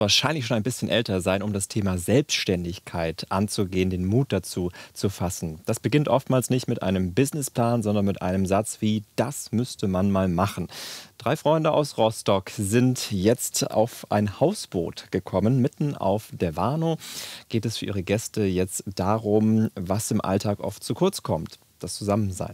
Wahrscheinlich schon ein bisschen älter sein, um das Thema Selbstständigkeit anzugehen, den Mut dazu zu fassen. Das beginnt oftmals nicht mit einem Businessplan, sondern mit einem Satz wie: Das müsste man mal machen. 3 Freunde aus Rostock sind jetzt auf ein Hausboot gekommen. Mitten auf der Warnow geht es für ihre Gäste jetzt darum, was im Alltag oft zu kurz kommt: das Zusammensein.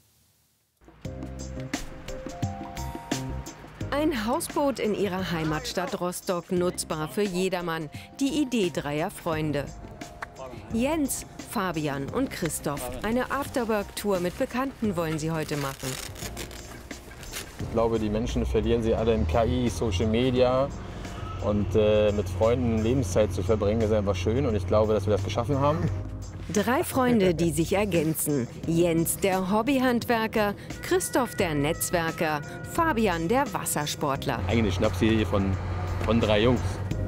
Ein Hausboot in ihrer Heimatstadt Rostock, nutzbar für jedermann. Die Idee 3 Freunde. Jens, Fabian und Christoph. Eine Afterwork-Tour mit Bekannten wollen sie heute machen. Ich glaube, die Menschen verlieren sie alle im KI, Social Media. Und mit Freunden Lebenszeit zu verbringen, ist einfach schön. Und ich glaube, dass wir das geschaffen haben. 3 Freunde, die sich ergänzen. Jens, der Hobbyhandwerker, Christoph, der Netzwerker, Fabian, der Wassersportler. Eine Schnapsidee von 3 Jungs.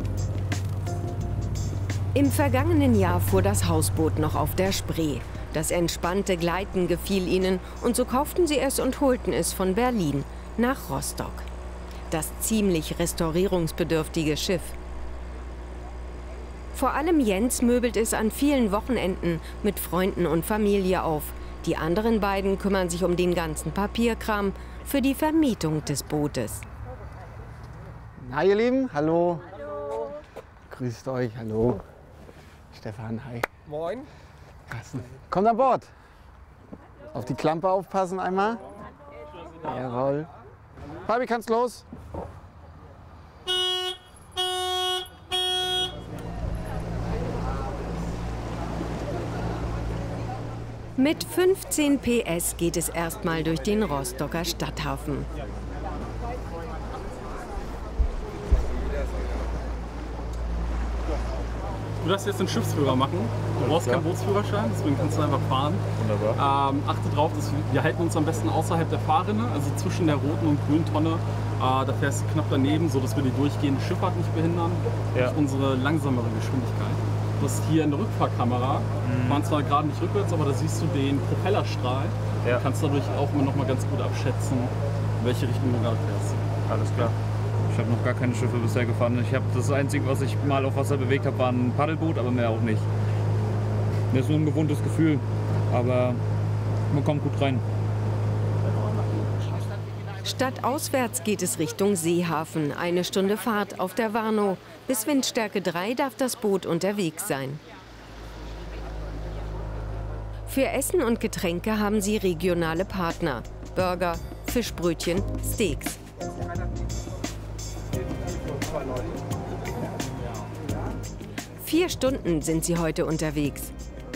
Im vergangenen Jahr fuhr das Hausboot noch auf der Spree. Das entspannte Gleiten gefiel ihnen und so kauften sie es und holten es von Berlin nach Rostock. Das ziemlich restaurierungsbedürftige Schiff. Vor allem Jens möbelt es an vielen Wochenenden mit Freunden und Familie auf. Die anderen beiden kümmern sich um den ganzen Papierkram für die Vermietung des Bootes. Hi ihr Lieben, hallo. Hallo. Grüßt euch, hallo. Stefan, hi. Moin. Carsten. Kommt an Bord. Auf die Klampe aufpassen einmal. Jawohl. Fabi, kannst los? Mit 15 PS geht es erstmal durch den Rostocker Stadthafen. Du darfst jetzt den Schiffsführer machen. Du brauchst keinen Bootsführerschein, deswegen kannst du einfach fahren. Wunderbar. Achte darauf, dass wir halten uns am besten außerhalb der Fahrrinne, also zwischen der roten und grünen Tonne. Da fährst du knapp daneben, sodass wir die durchgehende Schifffahrt nicht behindern. Ja. Durch unsere langsamere Geschwindigkeit. Du hast hier eine Rückfahrkamera. Wir fahren zwar gerade nicht rückwärts, aber da siehst du den Propellerstrahl. Ja. Du kannst dadurch auch noch mal ganz gut abschätzen, in welche Richtung du gerade fährst. Alles klar. Ich habe noch gar keine Schiffe bisher gefahren. Das Einzige, was ich mal auf Wasser bewegt habe, war ein Paddelboot, aber mehr auch nicht. Das ist nur ein gewohntes Gefühl, aber man kommt gut rein. Stadtauswärts geht es Richtung Seehafen. 1 Stunde Fahrt auf der Warnow. Bis Windstärke 3 darf das Boot unterwegs sein. Für Essen und Getränke haben sie regionale Partner. Burger, Fischbrötchen, Steaks. Vier Stunden sind sie heute unterwegs.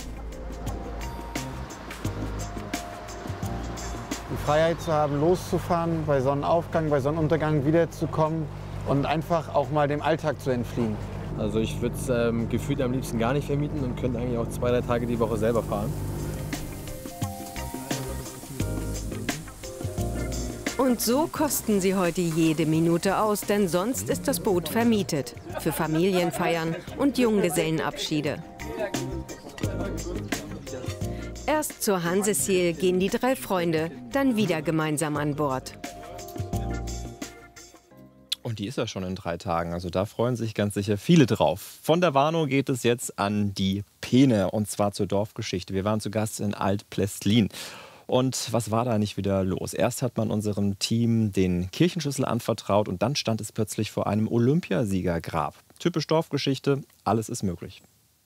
Die Freiheit zu haben, loszufahren, bei Sonnenaufgang, bei Sonnenuntergang wiederzukommen und einfach auch mal dem Alltag zu entfliehen. Also ich würde es gefühlt am liebsten gar nicht vermieten und könnte eigentlich auch 2, 3 Tage die Woche selber fahren. Und so kosten sie heute jede Minute aus, denn sonst ist das Boot vermietet. Für Familienfeiern und Junggesellenabschiede. Erst zur Hanseseel gehen die 3 Freunde, dann wieder gemeinsam an Bord. Und die ist ja schon in 3 Tagen, also da freuen sich ganz sicher viele drauf. Von der Warnow geht es jetzt an die Peene, und zwar zur Dorfgeschichte. Wir waren zu Gast in Alt-Plestlin. Und was war da nicht wieder los? Erst hat man unserem Team den Kirchenschlüssel anvertraut und dann stand es plötzlich vor einem Olympiasiegergrab. Typisch Dorfgeschichte, alles ist möglich.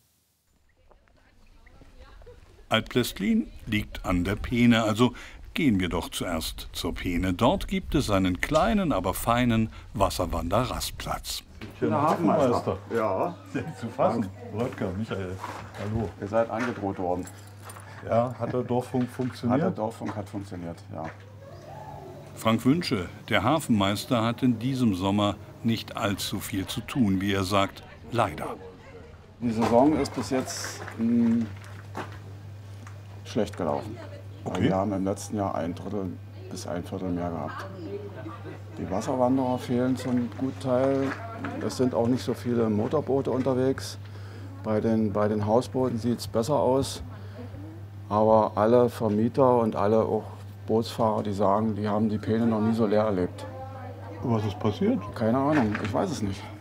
Alt-Plestlin liegt an der Peene, also gehen wir doch zuerst zur Peene. Dort gibt es einen kleinen, aber feinen Wasserwanderrastplatz. Schöner Hafenmeister. Ja. Zu fassen. Röttger, Michael. Hallo. Ihr seid angedroht worden. Ja, hat der Dorffunk funktioniert? Der Dorffunk hat funktioniert, ja. Frank Wünsche, der Hafenmeister, hat in diesem Sommer nicht allzu viel zu tun, wie er sagt, leider. Die Saison ist bis jetzt schlecht gelaufen. Okay. Wir haben im letzten Jahr 1/3 bis 1/4 mehr gehabt. Die Wasserwanderer fehlen zum Gutteil. Es sind auch nicht so viele Motorboote unterwegs. Bei den Hausbooten sieht es besser aus. Aber alle Vermieter und alle auch Bootsfahrer, die sagen, die haben die Peene noch nie so leer erlebt. Was ist passiert? Keine Ahnung, ich weiß es nicht.